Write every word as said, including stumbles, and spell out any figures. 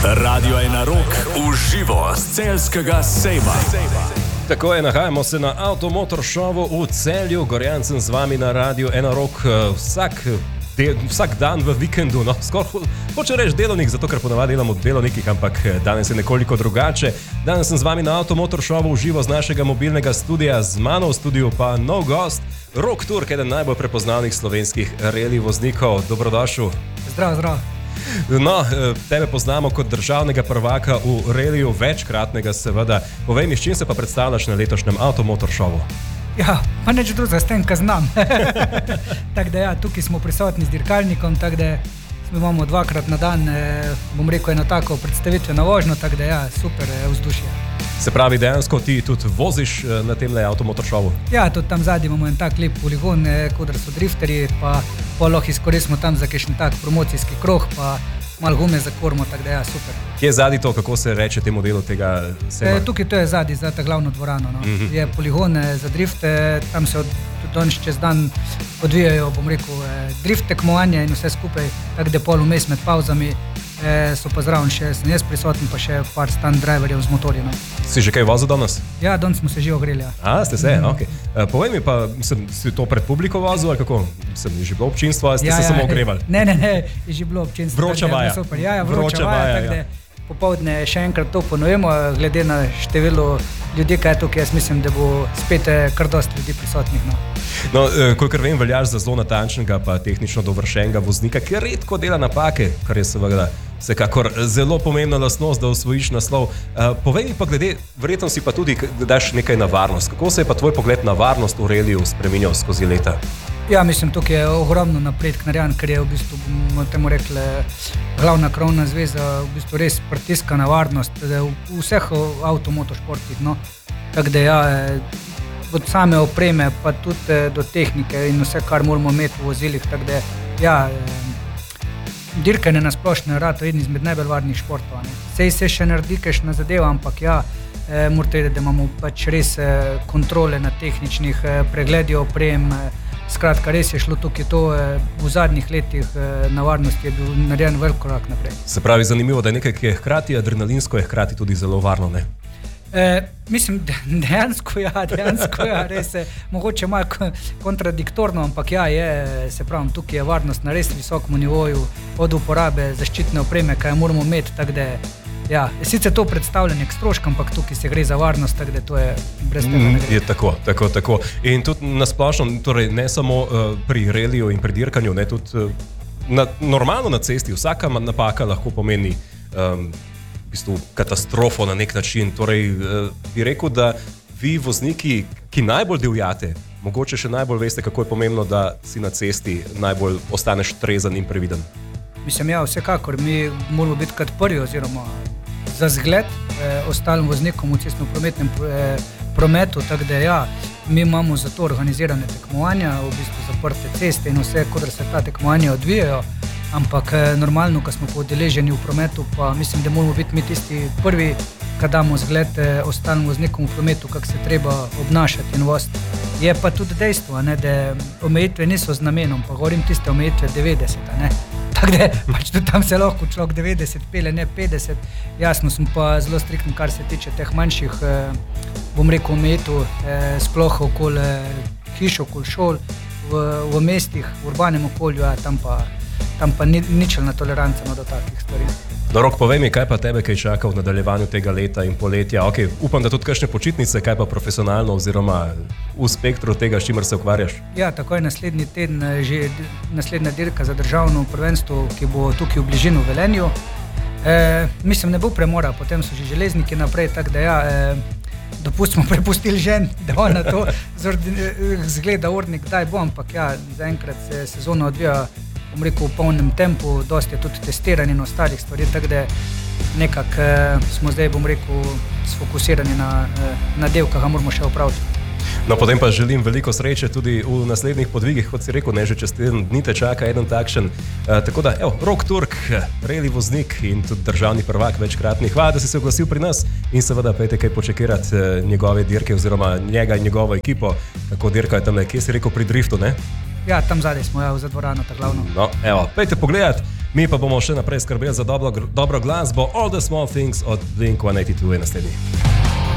Radio ena rok v živo z celjskega sejma. Tako je, nahajamo se na Avtomotor šovu v Celju. Gorjan sem z vami na Radio ena rok vsak, de, vsak dan v vikendu. No, skoraj hoče reči delovnik, zato ker ponavadi delam v delovnikih, ampak danes je nekoliko drugače. Danes sem z vami na Avtomotor šovu v živo z našega mobilnega studia. Z mano v studiu pa nov gost, Rok Turk, eden najbolj prepoznavnih slovenskih reli voznikov. Dobrodošel. Zdrav, zdrav. No, tebe poznamo kot državnega prvaka v reliju, večkratnega seveda. Povej mi, s čim se pa predstavljaš na letošnjem Avtomotor šovu? Ja, pa neč drugega s tem, kaj znam. Tako da ja, tukaj smo prisotni z dirkalnikom, tako da imamo dvakrat na dan, bom rekel, eno tako predstavitveno vožnjo, tako da ja, super vzdušje. Se pravi, dejansko ti tudi voziš na tem Avtomotor šovu? Ja, tudi tam zadnji imamo en tak lep poligon, kodr so drifterji, pa poloh izkoristimo tam za kakšen tak promocijski krog, pa malo gume za kormo, tako da ja, super. Kje je zadnji to, kako se reče temu delu tega sejma? E, tukaj to je zadnji, za ta glavno dvorano. No. Mm-hmm. Je poligon za drifte, tam se od, danes čez dan odvijajo, bom rekel, drift tekmovanja in vse skupaj, tako da pol vmes med pauzami e, so pa zraven še, sem jaz prisoten, pa še par stand driverjev z motorjem. No. Si že kaj vozil danes? Ja, danes smo se že ogreli. Ja. A, ste se, mm. ok. E, povej mi pa, sem, si to pred publiko vozil ali kako? Sem že bilo občinstvo, ali ste ja, se ja, samo ogrevali? Ne, ne, ne, je že bilo občinstvo. Vroča vaja. Ja, ja, vroča, vroča vaja, tako da popovdne še enkrat to ponovimo, glede na število ljudi, kaj je tukaj, jaz mislim, da bo spet kar dosti ljudi prisotnih. No, no kolikor vem, veljaš za zelo natančnega pa tehnično dovršenega voznika, ki redko dela napake, kar je seveda vsekakor zelo pomembna lastnost, da osvojiš naslov. Uh, povej mi pa glede, verjetno si pa tudi, da daš nekaj na varnost. Kako se je pa tvoj pogled na varnost v reliju spreminjal skozi leta? Ja, mislim, tukaj je ogromno napredek narejen, ker je v bistvu, bomo temu rekli, glavna krovna zveza v bistvu res pritiska na varnost v vseh avtomotošportih. No. Tako da ja, od same opreme pa tudi do tehnike in vse, kar moramo imeti v vozilih. Tako da ja, dirkanje na splošno je rad eden izmed najbolj varnih športov. Ne. Sej se še naredi kakšna zadeva, ampak ja, eh, morate vedeti, da imamo pač res eh, kontrole na tehničnih eh, pregledih oprem. Eh, Skratka, res je šlo tukaj to, v zadnjih letih na varnosti je bil narejen velik korak naprej. Se pravi, zanimivo, da je nekaj, ki je hkrati adrenalinsko, je hkrati tudi zelo varno, ne? E, mislim, dejansko ja, dejansko ja, res je, mogoče malo kontradiktorno, ampak ja, je, se pravim, tukaj je varnost na res visokem nivoju, od uporabe zaščitne opreme, kaj moramo imeti, tako da ja, sicer to predstavljanje k stroškam, ampak tukaj se gre za varnost, tako da to je brez tega ne gre. Je tako, tako, tako. In tudi nasplošno, torej ne samo uh, pri reliju in pri dirkanju, ne, tudi uh, na, normalno na cesti, vsaka napaka lahko pomeni um, v bistvu katastrofo na nek način. Torej, uh, bi rekel, da vi vozniki, ki najbolj divjate, mogoče še najbolj veste, kako je pomembno, da si na cesti najbolj ostaneš trezan in previden. Mislim, ja, vsekakor, mi moramo biti kot prvi oziroma za zgled eh, ostalim voznikom v cestno-prometnem eh, prometu, tako da ja, mi imamo za to organizirane tekmovanja, v bistvu zaprte ceste in vse, kodr se ta tekmovanja odvijajo, ampak eh, normalno, ko smo podeleženi v prometu, pa mislim, da moramo biti mi tisti prvi, kad damo zgled eh, ostalim voznikom v prometu, kako se treba obnašati in voziti. Je pa tudi dejstvo, ne, da omejitve niso z namenom, pa govorim tiste omejitve devetdeset, ne. Tako da pač tudi tam se lahko človek devetdeset pele, ne petdeset. Jasno sem pa zelo striktno, kar se tiče teh manjših, eh, bom rekel, omejitev, eh, sploh okoli hiš, okoli šol, v, v mestih, v urbanem okolju, ja, tam pa, tam pa ni, ničelna toleranca no, do takih stvari. No, Rok, povej mi, kaj pa tebe kaj čaka v nadaljevanju tega leta in poletja? Okay, upam, da tudi kakšne počitnice, kaj pa profesionalno oziroma v spektru tega, s čimer se ukvarjaš? Ja, tako je naslednji teden že naslednja dirka za državno prvenstvo, ki bo tukaj v bližini v Velenju. E, mislim, ne bo premora, potem so že železniki naprej, tako da ja, e, dopust smo prepustili žen, da ona to zgleda urnik, daj bo, ampak ja, zaenkrat se sezona odvija, bom rekel, v polnem tempu, dosti je tudi testiranje in ostalih stvari, tako da nekako eh, smo zdaj, bom rekel, sfokusirani na, eh, na del, ki ga moramo še opraviti. No, potem pa želim veliko sreče tudi v naslednjih podvigih, kot si rekel, ne, že čez teden dni te čaka eden takšen. E, tako da, evo, Rok Turk, reli voznik in tudi državni prvak večkratni. Hvala, da si se oglasil pri nas in seveda pejte kaj počekirati njegove dirke oziroma njega in njegovo ekipo, kako dirkajo tam, kje si rekel, pri driftu, ne? Ja, tam zadaj smo, ja, za dvorano, ta glavno. No, evo, pejte pogledat, Mi pa bomo še naprej skrbeli za dobro, dobro glasbo. All the Small Things od Blink sto osemnajstdeset dva je naslednji.